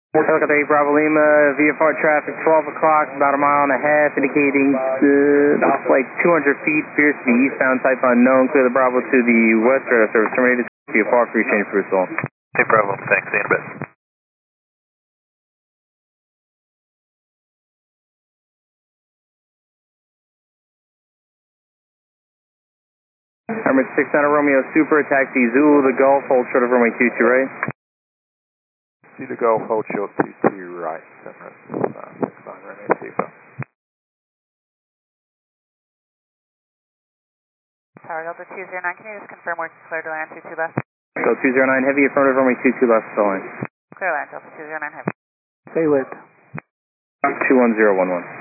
Delta 3 Bravo Lima, VFR traffic 12 o'clock, about a mile and a half, indicating looks like 200 feet, appears to be eastbound, type unknown, clear the Bravo to the west, radar service terminated, VFR free change for assault. Hey Bravo, thanks, see you in a bit. Number 6 Center Romeo Super, taxi Zulu, the Gulf, hold short of runway 22 right. See the Gulf, hold short 22 right, 69 Romeo Super. Tower Delta 209, can you just confirm we're clear to land 22 left? Go 209 heavy, affirmative runway 22 left, still line. Clear land, Delta 209 heavy. Stay lit. 21011.